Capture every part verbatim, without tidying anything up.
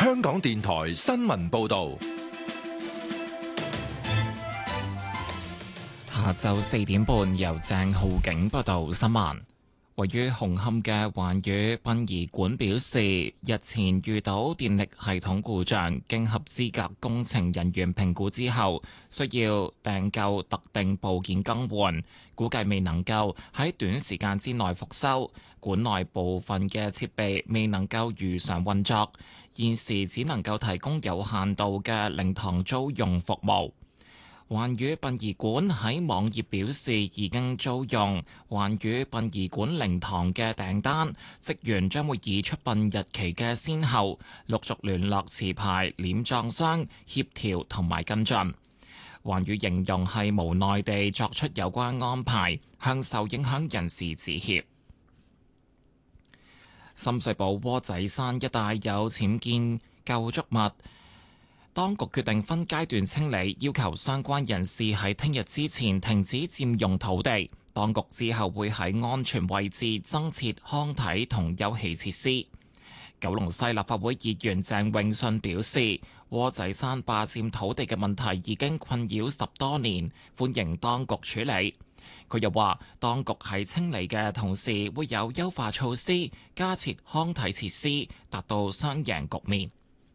香港電台新聞報道。 下晝四點半，由鄭浩景報道新聞。位於紅磡嘅環宇殯儀館表示，日前遇到電力系統故障，經合資格工程人員評估之後，需要訂購特定部件更換，估計未能夠喺短時間之內復修。館內部分嘅設備未能夠如常運作，現時只能夠提供有限度嘅靈堂租用服務。環宇殯儀館喺網頁表示，已經租用環宇殯儀館靈堂嘅訂單，職員將會以出殯日期嘅先後，陸續聯絡持牌殮葬商協調同埋跟進。環宇形容係無奈地作出有關安排，向受影響人士致歉。深水埗窩仔山一帶有僭建構築物，當局決定分階段清理，要求相關人士喺聽日之前停止佔用土地。當局之後會喺安全位置增設康體同休憩設施。九龍西立法會議員鄭泳舜表示，窩仔山霸佔土地嘅問題已經困擾十多年，歡迎當局處理。佢又話，當局喺清理嘅同時會有優化措施，加設康體設施，達到雙贏局面。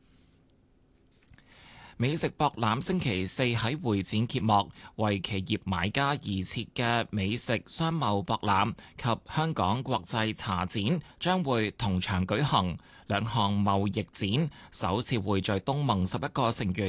美食博覽星期四喺會展揭幕，為企業買家而設嘅美食商貿博覽及香港國際茶展將會同場舉行，兩項貿易展首次匯聚東盟十一個成員